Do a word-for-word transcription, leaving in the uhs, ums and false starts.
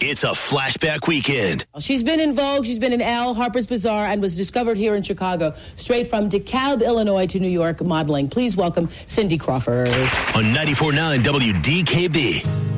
It's a flashback weekend. She's been in Vogue, she's been in Elle, Harper's Bazaar, and was discovered here in Chicago, straight from DeKalb, Illinois to New York modeling. Please welcome Cindy Crawford. On ninety-four point nine W D K B.